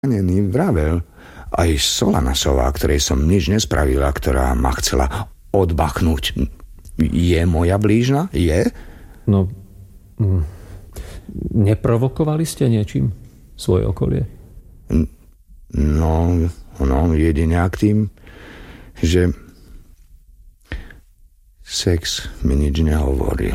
zranený vravel. Aj Solanasová, ktorej som nič nespravila, ktorá ma chcela odbachnúť. Je moja blížna? Je? No, neprovokovali ste niečím svoje okolie? No, jedine ak tým, že sex mi nič nehovoril.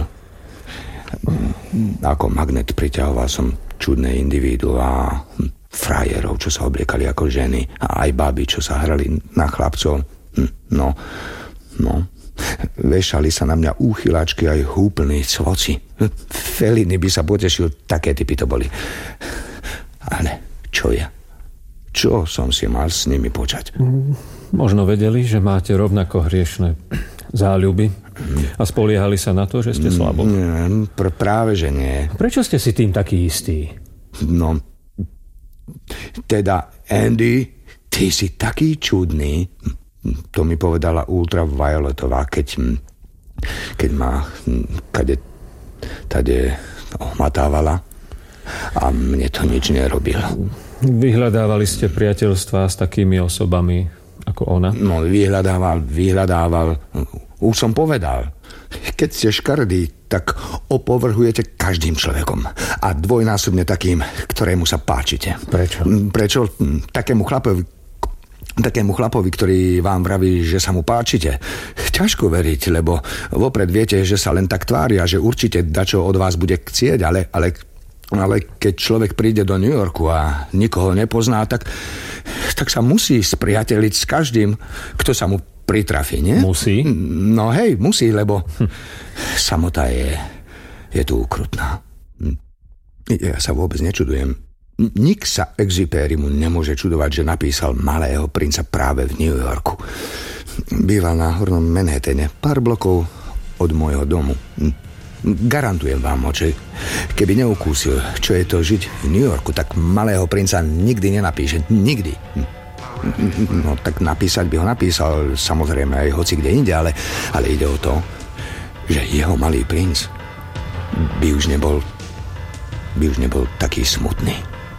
Ako magnet priťahoval som čudné individuá, frajerov, čo sa obliekali ako ženy, a aj baby, čo sa hrali na chlapcov. No. Vešali sa na mňa úchyláčky aj húplní cvoci. Feliny by sa potešil, také typy to boli. Ale čo ja? Čo som si mal s nimi počať? Možno vedeli, že máte rovnako hriešne záľuby a spoliehali sa na to, že ste slabo. Práve, že nie. Prečo ste si tým taký istý? No, teda, Andy, ty si taký čudný. To mi povedala Ultravioletová, keď ma tade ohmatávala a mne to nič nerobil. Vyhľadávali ste priateľstvá s takými osobami ako ona? No, vyhľadával. Už som povedal. Keď ste škardí, tak opovrhujete každým človekom. A dvojnásobne takým, ktorému sa páčite. Prečo? Takému chlapovi, ktorý vám vraví, že sa mu páčite. Ťažko veriť, lebo vopred viete, že sa len tak tvária, že určite dačo od vás bude chcieť, ale keď človek príde do New Yorku a nikoho nepozná, tak sa musí spriateliť s každým, kto sa mu pritrafí, nie? Musí? No hej, musí, lebo samota je tu ukrutná. Ja sa vôbec nečudujem. Nik sa Exupérymu nemôže čudovať, že napísal Malého princa práve v New Yorku. Býval na Hornom Manhattane, pár blokov od môjho domu. Garantujem vám, oče, keby neukúsil, čo je to žiť v New Yorku, tak Malého princa nikdy nenapíše. Nikdy. No tak napísať by ho napísal, samozrejme aj hoci kde inde, ale ide o to, že jeho Malý princ by už nebol taký smutný.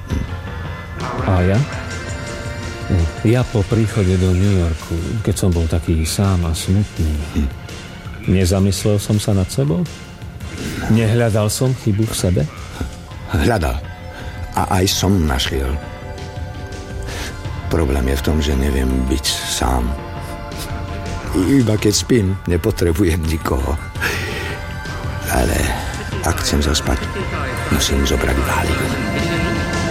A ja? Ja po príchode do New Yorku, keď som bol taký sám a smutný, nezamyslel som sa nad sebou? Nehľadal som chybu v sebe? Hľadal. A aj som našiel. Problém je v tom, že neviem byť sám. Iba keď spím, nepotrebujem nikoho. Ale ak chcem zaspať, musím zobrať Valium.